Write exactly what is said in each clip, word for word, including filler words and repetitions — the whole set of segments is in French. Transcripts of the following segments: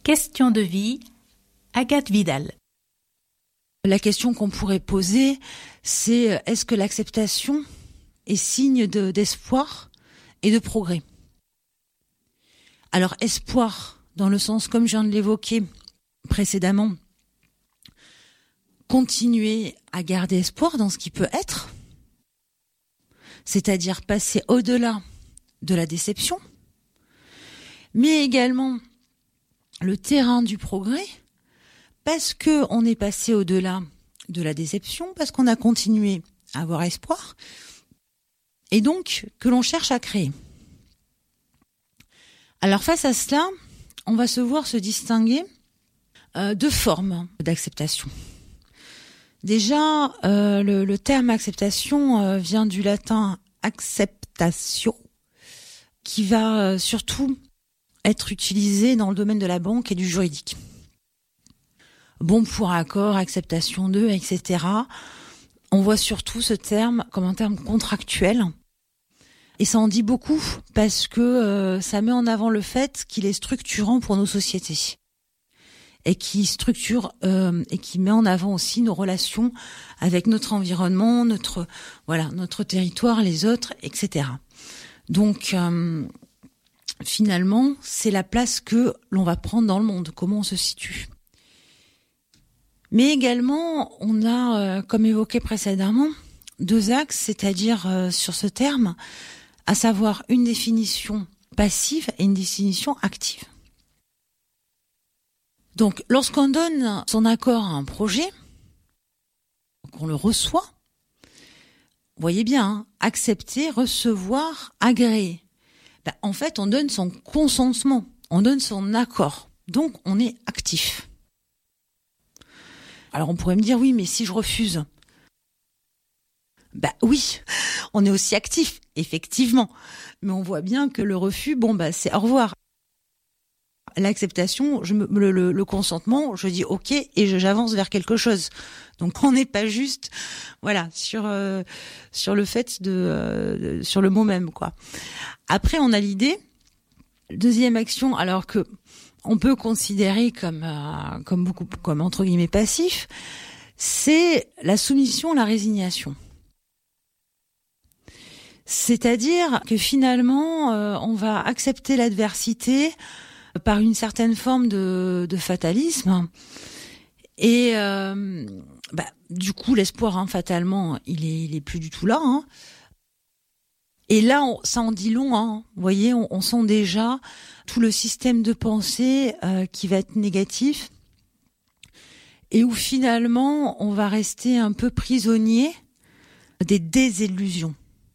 Question de vie, Agathe Vidal. La question qu'on pourrait poser, c'est est-ce que l'acceptation est signe de, d'espoir et de progrès ? Alors, espoir, dans le sens, comme je viens de l'évoquer précédemment, continuer à garder espoir dans ce qui peut être, c'est-à-dire passer au-delà de la déception, mais également le terrain du progrès, parce que on est passé au-delà de la déception, parce qu'on a continué à avoir espoir, et donc que l'on cherche à créer. Alors face à cela, on va se voir se distinguer euh, deux formes d'acceptation. Déjà, euh, le, le terme acceptation euh, vient du latin acceptatio, qui va euh, surtout être utilisé dans le domaine de la banque et du juridique. Bon pour accord, acceptation de, et cetera. On voit surtout ce terme comme un terme contractuel. Et ça en dit beaucoup parce que euh, ça met en avant le fait qu'il est structurant pour nos sociétés. Et qui structure euh, et qui met en avant aussi nos relations avec notre environnement, notre voilà, notre territoire, les autres, et cetera. Donc euh, finalement, c'est la place que l'on va prendre dans le monde, comment on se situe. Mais également, on a, euh, comme évoqué précédemment, deux axes, c'est-à-dire euh, sur ce terme, à savoir une définition passive et une définition active. Donc, lorsqu'on donne son accord à un projet, qu'on le reçoit, vous voyez bien, hein, accepter, recevoir, agréer. Ben, en fait, on donne son consentement, on donne son accord. Donc, on est actif. Alors, on pourrait me dire, oui, mais si je refuse ? Ben oui, on est aussi actif, effectivement. Mais on voit bien que le refus, bon, ben, c'est au revoir. L'acceptation, je me, le, le, le consentement, je dis ok et je, j'avance vers quelque chose. Donc on n'est pas juste, voilà, sur euh, sur le fait de, euh, de sur le mot même quoi. Après on a l'idée, deuxième action, alors que on peut considérer comme euh, comme beaucoup comme entre guillemets passif, c'est la soumission, la résignation. C'est-à-dire que finalement euh, on va accepter l'adversité par une certaine forme de, de fatalisme et euh, bah, du coup l'espoir hein, fatalement il est il est plus du tout là hein. Et là on, ça en dit long hein. Vous voyez on, on sent déjà tout le système de pensée euh, qui va être négatif et où finalement on va rester un peu prisonnier des désillusions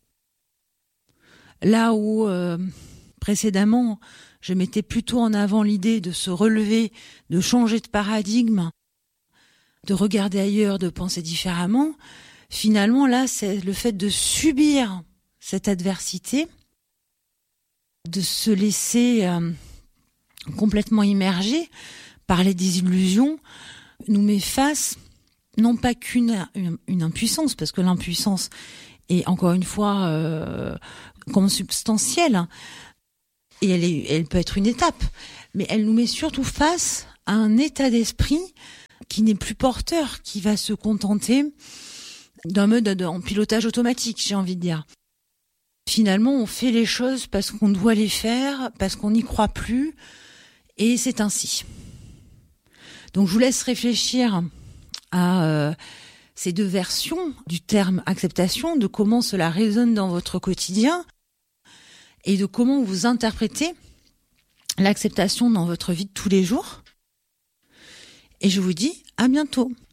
là où euh, précédemment je mettais plutôt en avant l'idée de se relever, de changer de paradigme, de regarder ailleurs, de penser différemment. Finalement, là, c'est le fait de subir cette adversité, de se laisser euh, complètement immerger par les désillusions, nous met face, non pas qu'une une, une impuissance, parce que l'impuissance est encore une fois euh, consubstantielle, et elle, est, elle peut être une étape, mais elle nous met surtout face à un état d'esprit qui n'est plus porteur, qui va se contenter d'un mode de, en pilotage automatique, j'ai envie de dire. Finalement, on fait les choses parce qu'on doit les faire, parce qu'on n'y croit plus, et c'est ainsi. Donc je vous laisse réfléchir à euh, ces deux versions du terme acceptation, de comment cela résonne dans votre quotidien, et de comment vous interprétez l'acceptation dans votre vie de tous les jours. Et je vous dis à bientôt.